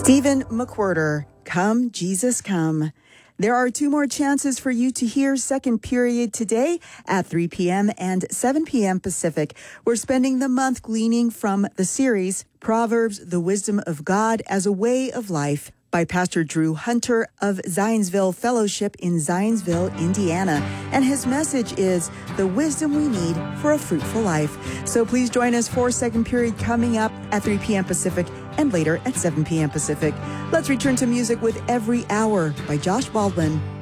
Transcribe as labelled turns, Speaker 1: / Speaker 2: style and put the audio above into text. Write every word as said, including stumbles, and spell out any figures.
Speaker 1: Stephen McWhirter, Come, Jesus, Come. There are two more chances for you to hear second period today at three p.m. and seven p.m. Pacific. We're spending the month gleaning from the series, Proverbs, the Wisdom of God as a Way of Life, by Pastor Drew Hunter of Zionsville Fellowship in Zionsville, Indiana. And his message is the wisdom we need for a fruitful life. So please join us for second period coming up at three p.m. Pacific and later at seven p.m. Pacific. Let's return to music with Every Hour by Josh Baldwin.